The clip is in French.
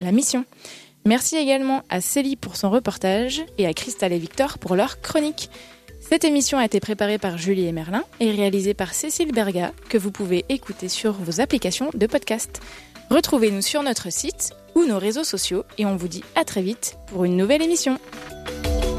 la mission. Merci également à Célie pour son reportage et à Cristal et Victor pour leur chronique. Cette émission a été préparée par Julie et Merlin et réalisée par Cécile Berga, que vous pouvez écouter sur vos applications de podcast. Retrouvez-nous sur notre site ou nos réseaux sociaux et on vous dit à très vite pour une nouvelle émission.